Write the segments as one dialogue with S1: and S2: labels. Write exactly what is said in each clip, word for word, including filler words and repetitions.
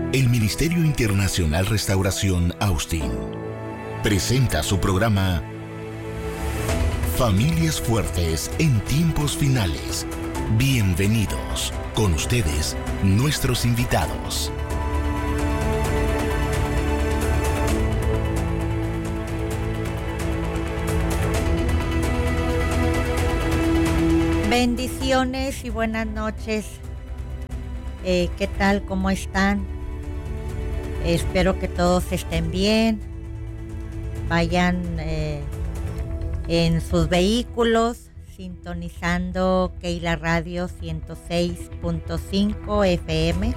S1: El Ministerio Internacional Restauración Austin presenta su programa Familias Fuertes en Tiempos Finales. Bienvenidos. Con ustedes, nuestros invitados.
S2: Bendiciones y buenas noches. Eh, ¿Qué tal? ¿Cómo están? Espero que todos estén bien. Vayan eh, en sus vehículos sintonizando Keila Radio ciento seis punto cinco F M.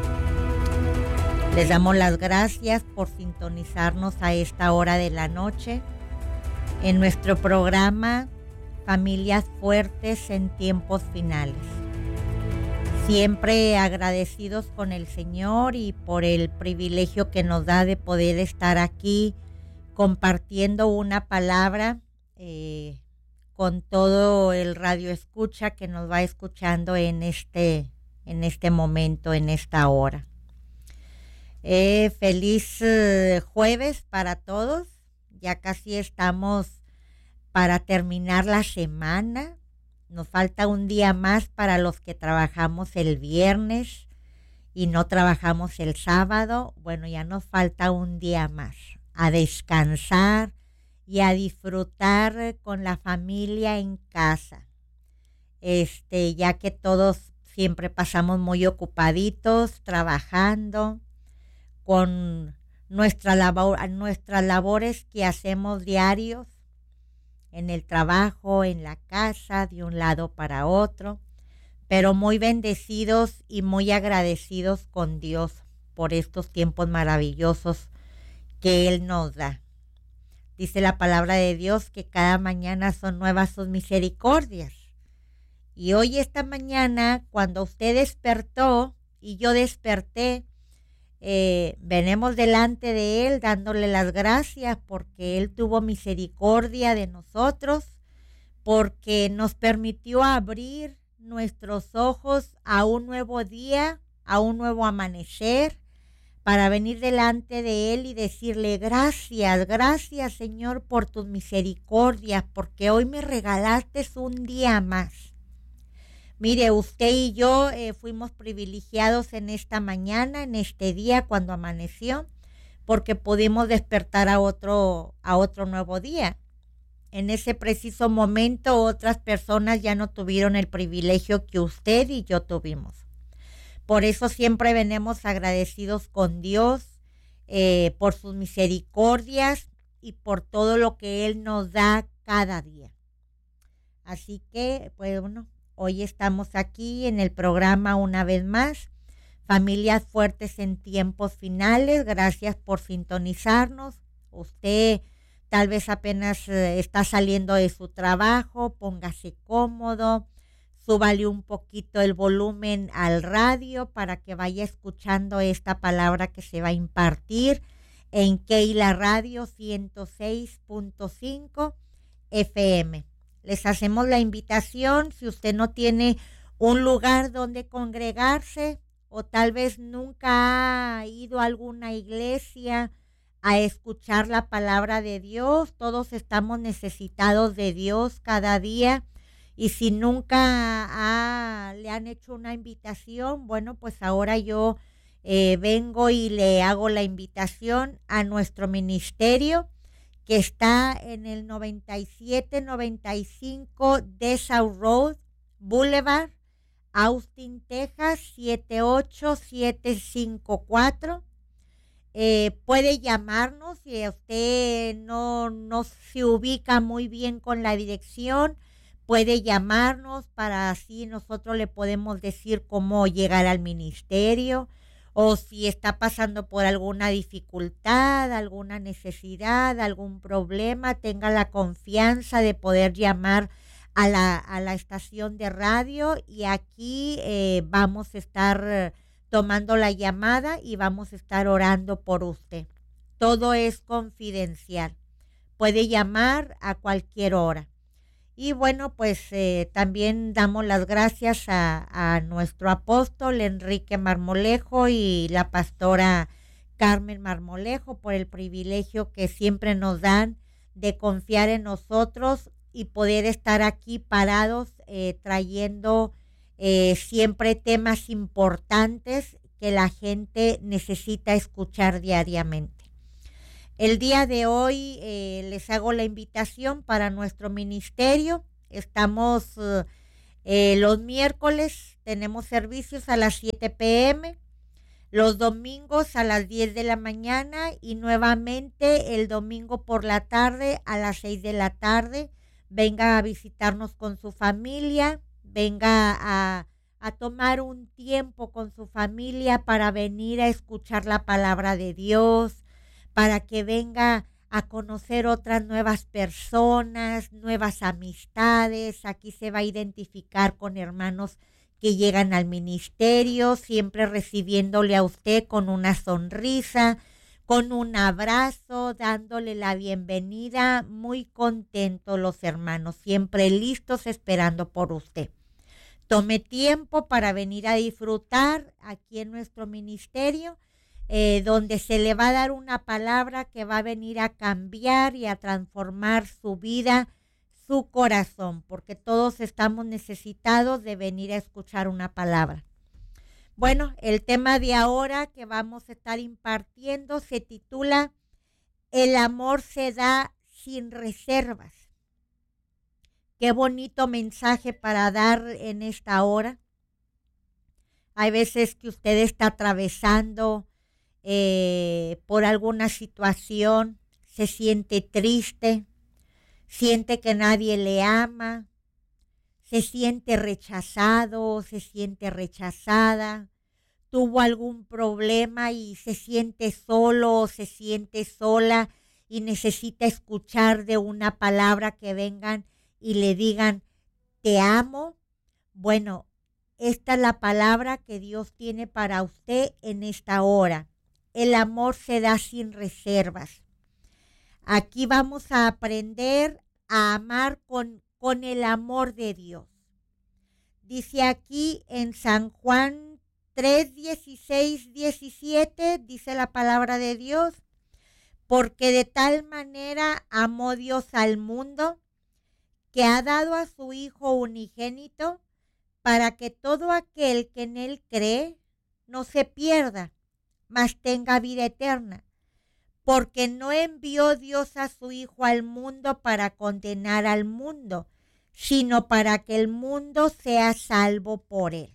S2: Les damos las gracias por sintonizarnos a esta hora de la noche en nuestro programa Familias Fuertes en Tiempos Finales. Siempre agradecidos con el Señor y por el privilegio que nos da de poder estar aquí compartiendo una palabra eh, con todo el radio escucha que nos va escuchando en este, en este momento, en esta hora. Eh, feliz eh, jueves para todos. Ya casi estamos para terminar la semana. Nos falta un día más para los que trabajamos el viernes y no trabajamos el sábado. Bueno, ya nos falta un día más a descansar y a disfrutar con la familia en casa. Este, ya que todos siempre pasamos muy ocupaditos trabajando con nuestra labor, nuestras labores que hacemos diarios, en el trabajo, en la casa, de un lado para otro, pero muy bendecidos y muy agradecidos con Dios por estos tiempos maravillosos que Él nos da. Dice la palabra de Dios que cada mañana son nuevas sus misericordias. Y hoy esta mañana, cuando usted despertó y yo desperté, Eh, venimos delante de Él dándole las gracias porque Él tuvo misericordia de nosotros, porque nos permitió abrir nuestros ojos a un nuevo día, a un nuevo amanecer, para venir delante de Él y decirle gracias, gracias Señor por tus misericordias, porque hoy me regalaste un día más. Mire, usted y yo eh, fuimos privilegiados en esta mañana, en este día cuando amaneció, porque pudimos despertar a otro, a otro nuevo día. En ese preciso momento otras personas ya no tuvieron el privilegio que usted y yo tuvimos. Por eso siempre venimos agradecidos con Dios eh, por sus misericordias y por todo lo que Él nos da cada día. Así que, pues bueno, hoy estamos aquí en el programa una vez más, Familias Fuertes en Tiempos Finales. Gracias por sintonizarnos. Usted tal vez apenas eh, está saliendo de su trabajo, póngase cómodo, súbale un poquito el volumen al radio para que vaya escuchando esta palabra que se va a impartir en Keila Radio ciento seis punto cinco F M. Les hacemos la invitación, si usted no tiene un lugar donde congregarse o tal vez nunca ha ido a alguna iglesia a escuchar la palabra de Dios. Todos estamos necesitados de Dios cada día y si nunca ha, le han hecho una invitación, bueno, pues ahora yo eh, vengo y le hago la invitación a nuestro ministerio, que está en el noventa y siete noventa y cinco Dessau Road Boulevard, Austin, Texas, siete ocho siete cinco cuatro. Eh, puede llamarnos si usted no, no se ubica muy bien con la dirección. Puede llamarnos para así nosotros le podemos decir cómo llegar al ministerio. O si está pasando por alguna dificultad, alguna necesidad, algún problema, tenga la confianza de poder llamar a la, a la estación de radio y aquí eh, vamos a estar eh, tomando la llamada y vamos a estar orando por usted. Todo es confidencial. Puede llamar a cualquier hora. Y bueno, pues eh, también damos las gracias a, a nuestro apóstol Enrique Marmolejo y la pastora Carmen Marmolejo por el privilegio que siempre nos dan de confiar en nosotros y poder estar aquí parados eh, trayendo eh, siempre temas importantes que la gente necesita escuchar diariamente. El día de hoy eh, les hago la invitación para nuestro ministerio. Estamos eh, eh, los miércoles, tenemos servicios a las siete pe eme, los domingos a las diez de la mañana y nuevamente el domingo por la tarde a las seis de la tarde. Venga a visitarnos con su familia, venga a, a tomar un tiempo con su familia para venir a escuchar la palabra de Dios, para que venga a conocer otras nuevas personas, nuevas amistades. Aquí se va a identificar con hermanos que llegan al ministerio, siempre recibiéndole a usted con una sonrisa, con un abrazo, dándole la bienvenida, muy contentos los hermanos, siempre listos esperando por usted. Tome tiempo para venir a disfrutar aquí en nuestro ministerio, Eh, donde se le va a dar una palabra que va a venir a cambiar y a transformar su vida, su corazón, porque todos estamos necesitados de venir a escuchar una palabra. Bueno, el tema de ahora que vamos a estar impartiendo se titula El amor se da sin reservas. Qué bonito mensaje para dar en esta hora. Hay veces que usted está atravesando Eh, por alguna situación, se siente triste, siente que nadie le ama, se siente rechazado, se siente rechazada, tuvo algún problema y se siente solo o se siente sola y necesita escuchar de una palabra que vengan y le digan, te amo. Bueno, esta es la palabra que Dios tiene para usted en esta hora. El amor se da sin reservas. Aquí vamos a aprender a amar con, con el amor de Dios. Dice aquí en San Juan tres, dieciséis, diecisiete, dice la palabra de Dios, porque de tal manera amó Dios al mundo que ha dado a su Hijo unigénito para que todo aquel que en él cree no se pierda, mas tenga vida eterna, porque no envió Dios a su Hijo al mundo para condenar al mundo, sino para que el mundo sea salvo por él.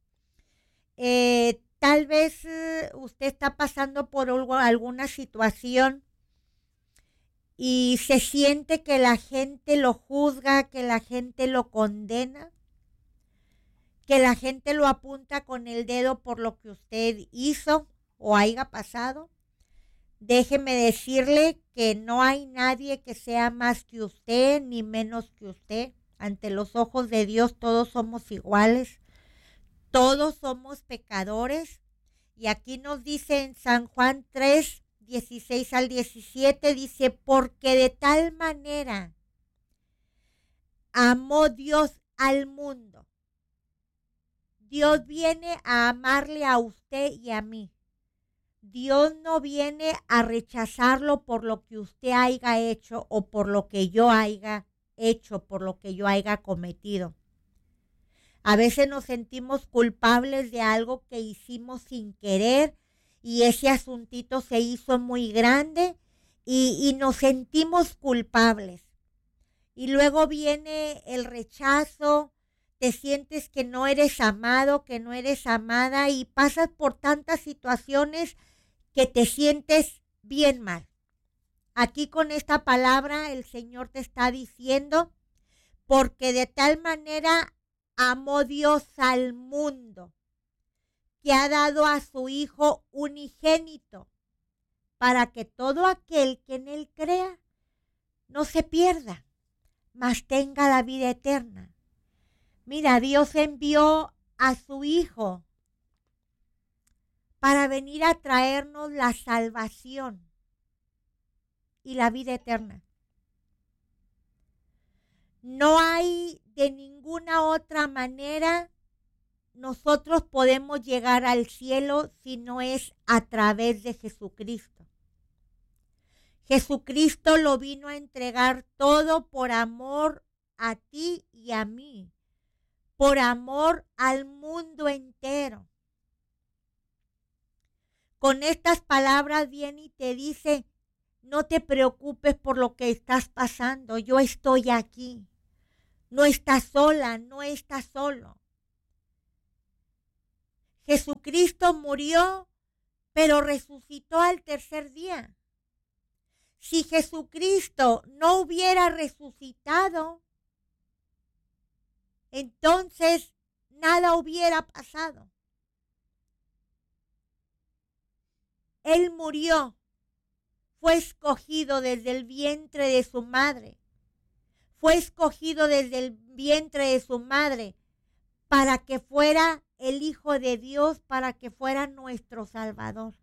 S2: Eh, tal vez eh, usted está pasando por algo, alguna situación y se siente que la gente lo juzga, que la gente lo condena, que la gente lo apunta con el dedo por lo que usted hizo o haya pasado. Déjeme decirle que no hay nadie que sea más que usted ni menos que usted. Ante los ojos de Dios todos somos iguales, todos somos pecadores. Y aquí nos dice en San Juan tres, dieciséis al diecisiete, dice, porque de tal manera amó Dios al mundo. Dios viene a amarle a usted y a mí. Dios no viene a rechazarlo por lo que usted haya hecho o por lo que yo haya hecho, por lo que yo haya cometido. A veces nos sentimos culpables de algo que hicimos sin querer y ese asuntito se hizo muy grande y, y nos sentimos culpables. Y luego viene el rechazo, te sientes que no eres amado, que no eres amada y pasas por tantas situaciones que te sientes bien mal. Aquí con esta palabra el Señor te está diciendo, porque de tal manera amó Dios al mundo, que ha dado a su Hijo unigénito, para que todo aquel que en él crea no se pierda, mas tenga la vida eterna. Mira, Dios envió a su Hijo para venir a traernos la salvación y la vida eterna. No hay de ninguna otra manera nosotros podemos llegar al cielo si no es a través de Jesucristo. Jesucristo lo vino a entregar todo por amor a ti y a mí, por amor al mundo entero. Con estas palabras viene y te dice, no te preocupes por lo que estás pasando, yo estoy aquí. No estás sola, no estás solo. Jesucristo murió, pero resucitó al tercer día. Si Jesucristo no hubiera resucitado, entonces nada hubiera pasado. Él murió, fue escogido desde el vientre de su madre, fue escogido desde el vientre de su madre para que fuera el Hijo de Dios, para que fuera nuestro Salvador.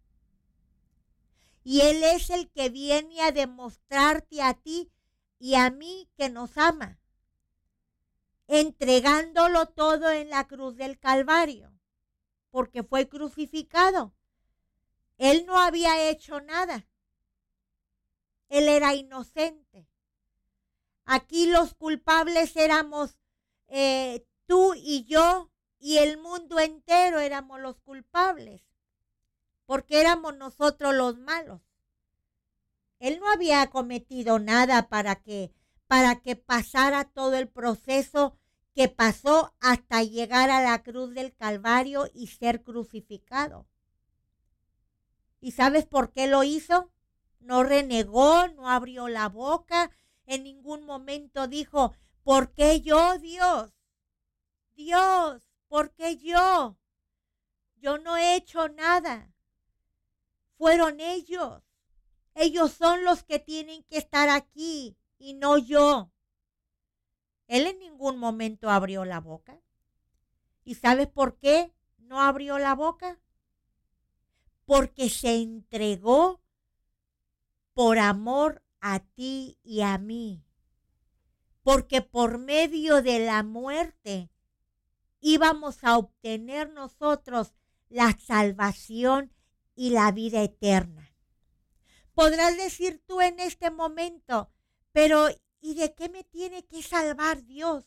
S2: Y Él es el que viene a demostrarte a ti y a mí que nos ama, entregándolo todo en la cruz del Calvario, porque fue crucificado. Él no había hecho nada. Él era inocente. Aquí los culpables éramos eh, tú y yo, y el mundo entero éramos los culpables, porque éramos nosotros los malos. Él no había cometido nada para que, para que pasara todo el proceso que pasó hasta llegar a la cruz del Calvario y ser crucificado. ¿Y sabes por qué lo hizo? No renegó, no abrió la boca, en ningún momento dijo, ¿por qué yo, Dios? Dios, ¿por qué yo? Yo no he hecho nada. Fueron ellos. Ellos son los que tienen que estar aquí y no yo. Él en ningún momento abrió la boca. ¿Y sabes por qué no abrió la boca? Porque se entregó por amor a ti y a mí. Porque por medio de la muerte íbamos a obtener nosotros la salvación y la vida eterna. Podrás decir tú en este momento, pero ¿y de qué me tiene que salvar Dios?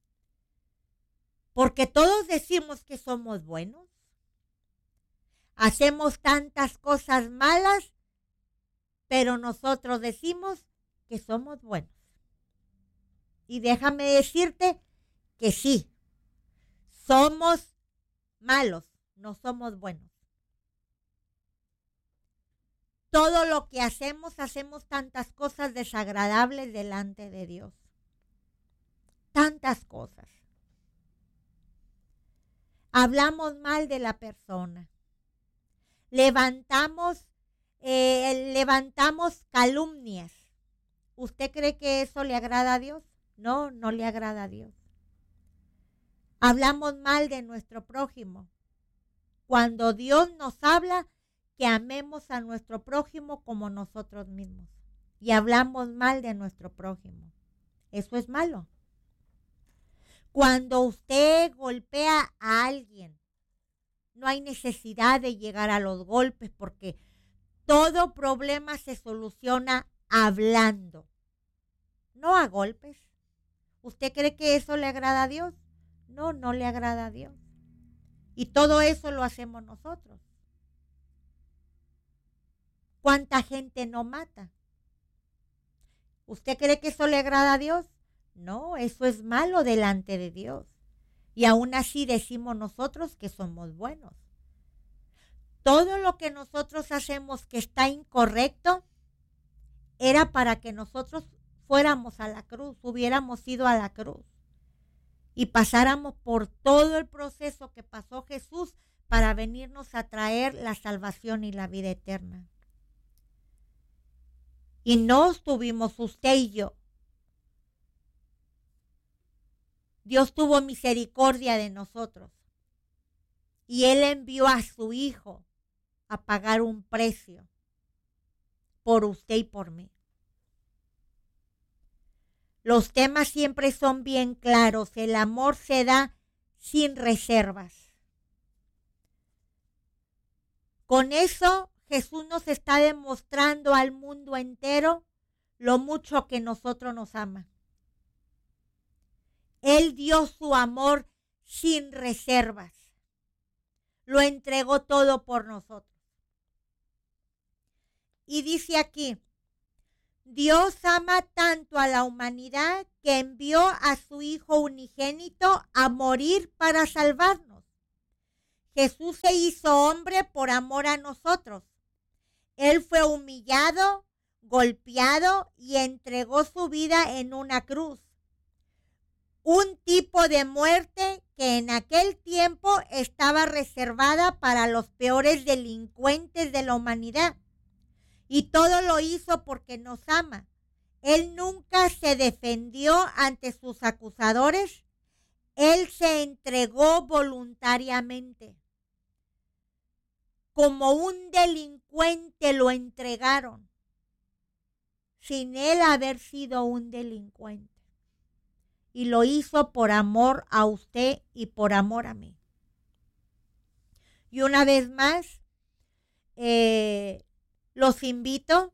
S2: Porque todos decimos que somos buenos. Hacemos tantas cosas malas, pero nosotros decimos que somos buenos. Y déjame decirte que sí, somos malos, no somos buenos. Todo lo que hacemos, hacemos tantas cosas desagradables delante de Dios. Tantas cosas. Hablamos mal de la persona. Levantamos, eh, levantamos calumnias. ¿Usted cree que eso le agrada a Dios? No, no le agrada a Dios. Hablamos mal de nuestro prójimo. Cuando Dios nos habla que amemos a nuestro prójimo como nosotros mismos. Y hablamos mal de nuestro prójimo. Eso es malo. Cuando usted golpea a alguien, no hay necesidad de llegar a los golpes porque todo problema se soluciona hablando, no a golpes. ¿Usted cree que eso le agrada a Dios? No, no le agrada a Dios. Y todo eso lo hacemos nosotros. ¿Cuánta gente no mata? ¿Usted cree que eso le agrada a Dios? No, eso es malo delante de Dios. Y aún así decimos nosotros que somos buenos. Todo lo que nosotros hacemos que está incorrecto era para que nosotros fuéramos a la cruz, hubiéramos ido a la cruz y pasáramos por todo el proceso que pasó Jesús para venirnos a traer la salvación y la vida eterna. Y no estuvimos usted y yo. Dios tuvo misericordia de nosotros y Él envió a su Hijo a pagar un precio por usted y por mí. Los temas siempre son bien claros. El amor se da sin reservas. Con eso, Jesús nos está demostrando al mundo entero lo mucho que nosotros nos ama. Él dio su amor sin reservas. Lo entregó todo por nosotros. Y dice aquí, Dios ama tanto a la humanidad que envió a su Hijo unigénito a morir para salvarnos. Jesús se hizo hombre por amor a nosotros. Él fue humillado, golpeado y entregó su vida en una cruz. Un tipo de muerte que en aquel tiempo estaba reservada para los peores delincuentes de la humanidad. Y todo lo hizo porque nos ama. Él nunca se defendió ante sus acusadores. Él se entregó voluntariamente. Como un delincuente lo entregaron, sin él haber sido un delincuente. Y lo hizo por amor a usted y por amor a mí. Y una vez más, eh, los invito,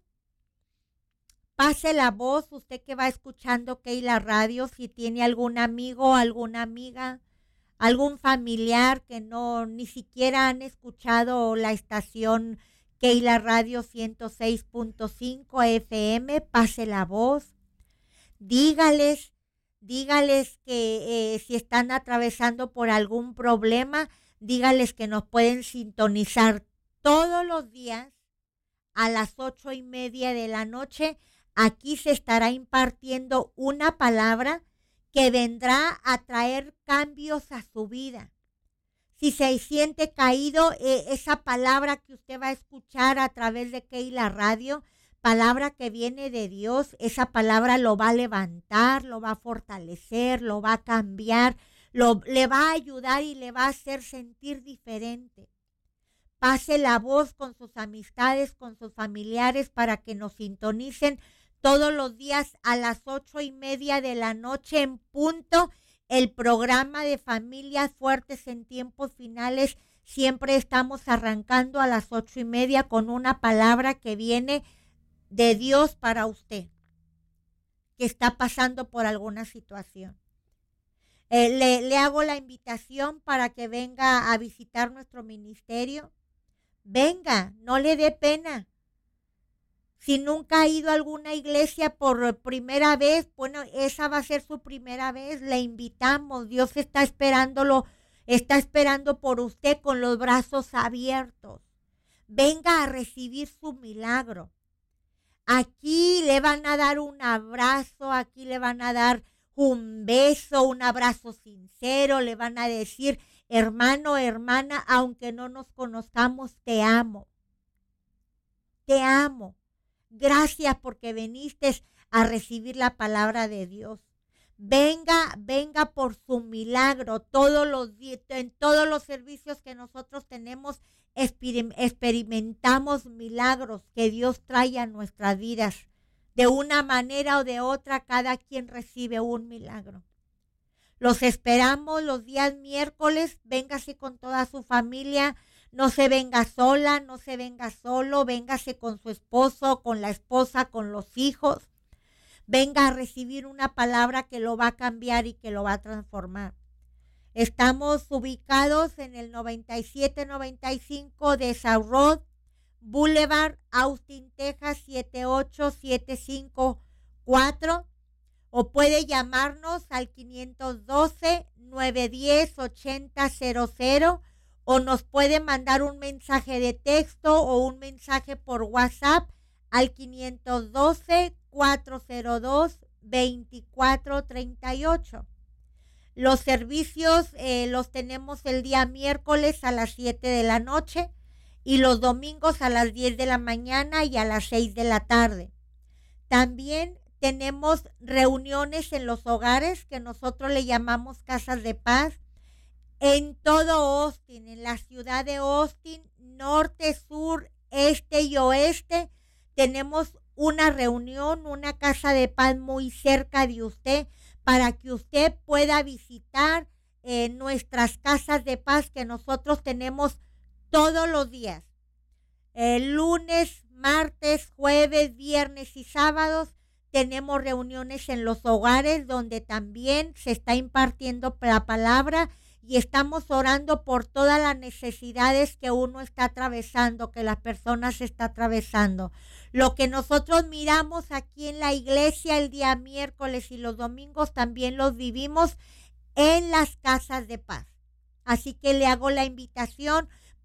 S2: pase la voz, usted que va escuchando Keila Radio, si tiene algún amigo, alguna amiga, algún familiar que no ni siquiera han escuchado la estación Keila Radio ciento seis punto cinco F M, pase la voz, dígales, dígales que eh, si están atravesando por algún problema, dígales que nos pueden sintonizar todos los días a las ocho y media de la noche. Aquí se estará impartiendo una palabra que vendrá a traer cambios a su vida. Si se siente caído, eh, esa palabra que usted va a escuchar a través de Keila Radio, palabra que viene de Dios, esa palabra lo va a levantar, lo va a fortalecer, lo va a cambiar, lo, le va a ayudar y le va a hacer sentir diferente. Pase la voz con sus amistades, con sus familiares para que nos sintonicen todos los días a las ocho y media de la noche en punto. El programa de Familias Fuertes en Tiempos Finales. Siempre estamos arrancando a las ocho y media con una palabra que viene de Dios para usted, que está pasando por alguna situación. Eh, le, le hago la invitación para que venga a visitar nuestro ministerio. Venga, no le dé pena. Si nunca ha ido a alguna iglesia por primera vez, bueno, esa va a ser su primera vez. Le invitamos. Dios está esperándolo, está esperando por usted con los brazos abiertos. Venga a recibir su milagro. Aquí le van a dar un abrazo, aquí le van a dar un beso, un abrazo sincero, le van a decir, hermano, hermana, aunque no nos conozcamos, te amo. Te amo. Gracias porque viniste a recibir la palabra de Dios. Venga, venga por su milagro. Todos los días, en todos los servicios que nosotros tenemos, experimentamos milagros que Dios trae a nuestras vidas. De una manera o de otra, cada quien recibe un milagro. Los esperamos los días miércoles. Véngase con toda su familia. No se venga sola, no se venga solo. Véngase con su esposo, con la esposa, con los hijos. Venga a recibir una palabra que lo va a cambiar y que lo va a transformar. Estamos ubicados en el noventa y siete noventa y cinco de South Road Boulevard, Austin, Texas, siete ocho siete cinco cuatro. O puede llamarnos al quinientos doce, novecientos diez, ochenta cero cero. O nos puede mandar un mensaje de texto o un mensaje por WhatsApp al quinientos doce, cuatrocientos dos, veinticuatro treinta y ocho. Los servicios eh, los tenemos el día miércoles a las siete de la noche y los domingos a las diez de la mañana y a las seis de la tarde. También tenemos reuniones en los hogares que nosotros le llamamos casas de paz en todo Austin, en la ciudad de Austin, norte, sur, este y oeste. Tenemos una reunión, una casa de paz muy cerca de usted para que usted pueda visitar eh, nuestras casas de paz que nosotros tenemos todos los días. El lunes, martes, jueves, viernes y sábados tenemos reuniones en los hogares donde también se está impartiendo la palabra y estamos orando por todas las necesidades que uno está atravesando, que las personas están atravesando. Lo que nosotros miramos aquí en la iglesia el día miércoles y los domingos también los vivimos en las casas de paz. Así que le hago la invitación